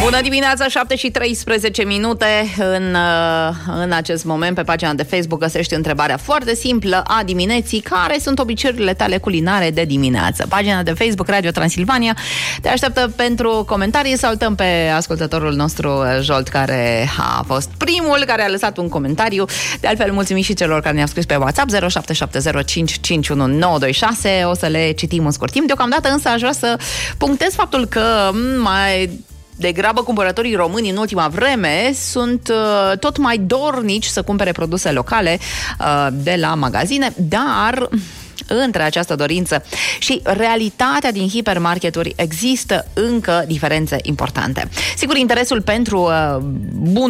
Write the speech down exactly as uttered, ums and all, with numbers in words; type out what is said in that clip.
Bună dimineața, șapte și treisprezece minute. În, în acest moment, pe pagina de Facebook, găsești întrebarea foarte simplă a dimineții: care sunt obiceiurile tale culinare de dimineață? Pagina de Facebook Radio Transilvania te așteaptă pentru comentarii. Salutăm pe ascultătorul nostru Jolt, care a fost primul care a lăsat un comentariu. De altfel, mulțumim și celor care ne-au scris pe WhatsApp zero șapte șapte zero cinci cinci unu nouă doi șase. O să le citim în scurt timp. Deocamdată însă aș vrea să punctez faptul că mai degrabă cumpărătorii români în ultima vreme sunt uh, tot mai dornici să cumpere produse locale uh, de la magazine, dar între această dorință și realitatea din hipermarketuri există încă diferențe importante. Sigur, interesul pentru uh, bun